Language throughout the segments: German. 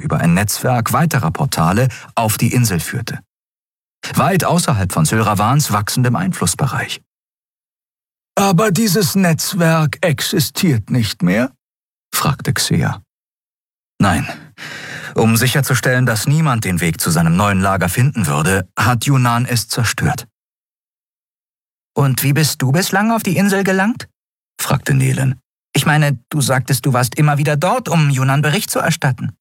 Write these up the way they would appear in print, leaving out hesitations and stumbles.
über ein Netzwerk weiterer Portale auf die Insel führte. Weit außerhalb von Sylravans wachsendem Einflussbereich. »Aber dieses Netzwerk existiert nicht mehr?« fragte Xea. »Nein. Um sicherzustellen, dass niemand den Weg zu seinem neuen Lager finden würde, hat Yunnan es zerstört.« »Und wie bist du bislang auf die Insel gelangt?« fragte Nehlen. »Ich meine, du sagtest, du warst immer wieder dort, um Yunnan Bericht zu erstatten.«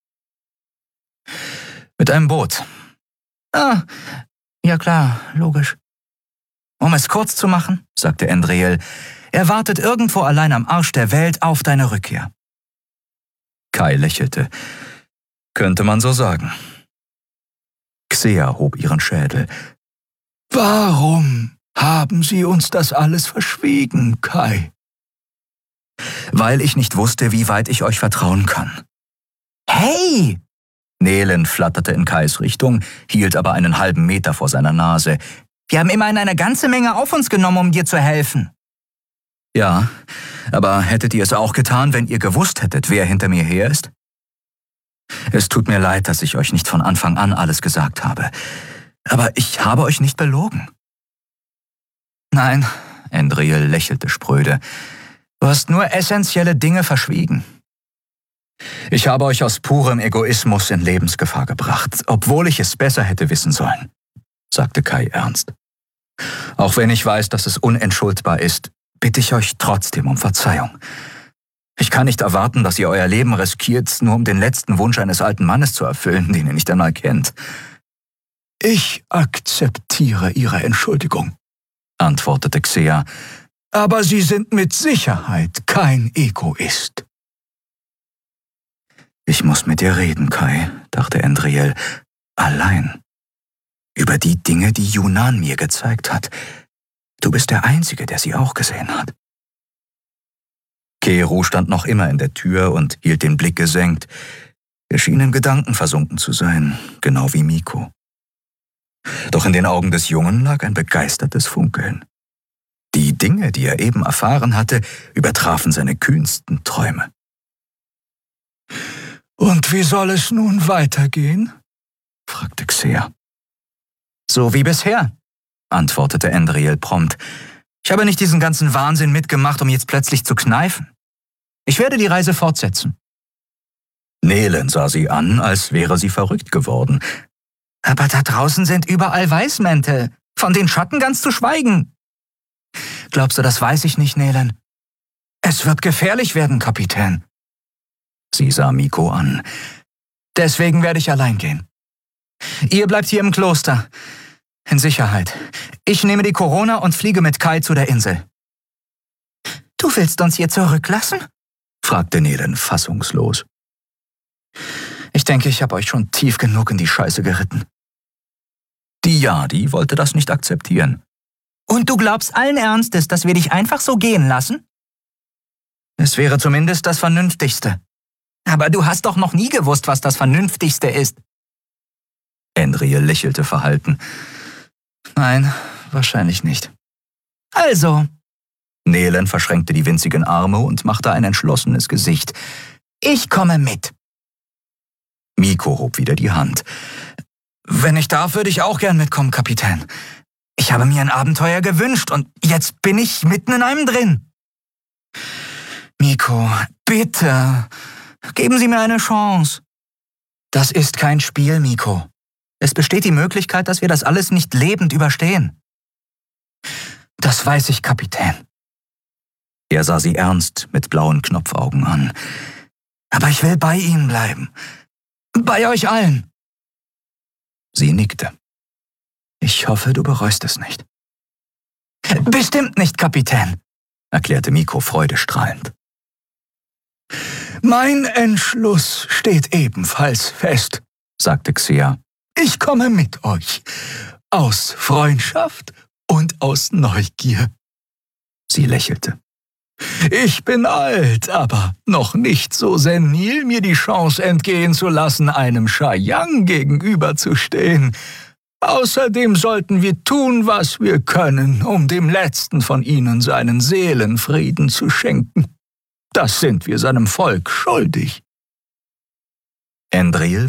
»Mit einem Boot.« »Ah, ja klar, logisch.« »Um es kurz zu machen«, sagte Endriel, »er wartet irgendwo allein am Arsch der Welt auf deine Rückkehr.« Kai lächelte. »Könnte man so sagen.« Xea hob ihren Schädel. »Warum haben Sie uns das alles verschwiegen, Kai?« »Weil ich nicht wusste, wie weit ich euch vertrauen kann.« »Hey!« Nehlen flatterte in Kais Richtung, hielt aber einen halben Meter vor seiner Nase. »Wir haben immerhin eine ganze Menge auf uns genommen, um dir zu helfen.« »Ja, aber hättet ihr es auch getan, wenn ihr gewusst hättet, wer hinter mir her ist?« »Es tut mir leid, dass ich euch nicht von Anfang an alles gesagt habe. Aber ich habe euch nicht belogen.« »Nein«, Endriel lächelte spröde, »du hast nur essentielle Dinge verschwiegen. Ich habe euch aus purem Egoismus in Lebensgefahr gebracht, obwohl ich es besser hätte wissen sollen«, sagte Kai ernst. »Auch wenn ich weiß, dass es unentschuldbar ist, bitte ich euch trotzdem um Verzeihung. Ich kann nicht erwarten, dass ihr euer Leben riskiert, nur um den letzten Wunsch eines alten Mannes zu erfüllen, den ihr nicht einmal kennt.« »Ich akzeptiere Ihre Entschuldigung«, antwortete Xea, »aber Sie sind mit Sicherheit kein Egoist.« »Ich muss mit dir reden, Kai«, dachte Endriel, »allein. Über die Dinge, die Yunnan mir gezeigt hat. Du bist der Einzige, der sie auch gesehen hat.« Keru stand noch immer in der Tür und hielt den Blick gesenkt. Er schien in Gedanken versunken zu sein, genau wie Miko. Doch in den Augen des Jungen lag ein begeistertes Funkeln. Die Dinge, die er eben erfahren hatte, übertrafen seine kühnsten Träume. »Und wie soll es nun weitergehen?« fragte Xea. »So wie bisher«, antwortete Endriel prompt. »Ich habe nicht diesen ganzen Wahnsinn mitgemacht, um jetzt plötzlich zu kneifen. Ich werde die Reise fortsetzen.« Nehlen sah sie an, als wäre sie verrückt geworden. »Aber da draußen sind überall Weißmäntel, von den Schatten ganz zu schweigen.« »Glaubst du, das weiß ich nicht, Nehlen? Es wird gefährlich werden, Kapitän.« Sie sah Miko an. »Deswegen werde ich allein gehen. Ihr bleibt hier im Kloster. In Sicherheit. Ich nehme die Corona und fliege mit Kai zu der Insel.« »Du willst uns hier zurücklassen?« fragte Nehlen fassungslos. »Ich denke, ich habe euch schon tief genug in die Scheiße geritten.« Die Yadi wollte das nicht akzeptieren. »Und du glaubst allen Ernstes, dass wir dich einfach so gehen lassen?« »Es wäre zumindest das Vernünftigste.« »Aber du hast doch noch nie gewusst, was das Vernünftigste ist.« Endriel lächelte verhalten. »Nein, wahrscheinlich nicht.« »Also?« Nehlen verschränkte die winzigen Arme und machte ein entschlossenes Gesicht. »Ich komme mit.« Miko hob wieder die Hand. »Wenn ich darf, würde ich auch gern mitkommen, Kapitän. Ich habe mir ein Abenteuer gewünscht und jetzt bin ich mitten in einem drin.« »Miko, bitte, geben Sie mir eine Chance.« »Das ist kein Spiel, Miko. Es besteht die Möglichkeit, dass wir das alles nicht lebend überstehen.« »Das weiß ich, Kapitän.« Er sah sie ernst mit blauen Knopfaugen an. »Aber ich will bei Ihnen bleiben. Bei euch allen.« Sie nickte. »Ich hoffe, du bereust es nicht.« »Bestimmt nicht, Kapitän«, erklärte Miko freudestrahlend. »Mein Entschluss steht ebenfalls fest«, sagte Xea. »Ich komme mit euch. Aus Freundschaft und aus Neugier.« Sie lächelte. »Ich bin alt, aber noch nicht so senil, mir die Chance entgehen zu lassen, einem Shayang gegenüberzustehen. Außerdem sollten wir tun, was wir können, um dem Letzten von ihnen seinen Seelenfrieden zu schenken. Das sind wir seinem Volk schuldig.« Endriel